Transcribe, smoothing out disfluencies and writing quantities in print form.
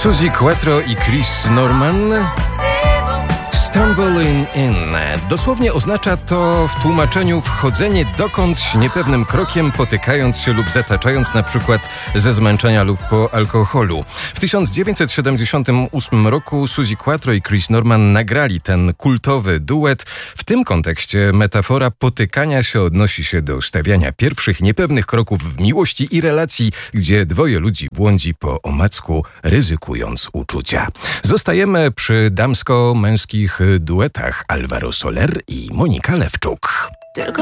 Suzi Quatro i Chris Norman. Stumbling in. Dosłownie oznacza to w tłumaczeniu wchodzenie dokądś niepewnym krokiem, potykając się lub zataczając na przykład ze zmęczenia lub po alkoholu. W 1978 roku Suzi Quatro i Chris Norman nagrali ten kultowy duet. W tym kontekście metafora potykania się odnosi się do stawiania pierwszych niepewnych kroków w miłości i relacji, gdzie dwoje ludzi błądzi po omacku, ryzykując uczucia. Zostajemy przy damsko-męskich duetach Alvaro Soler i Monika Lewczuk. Tylko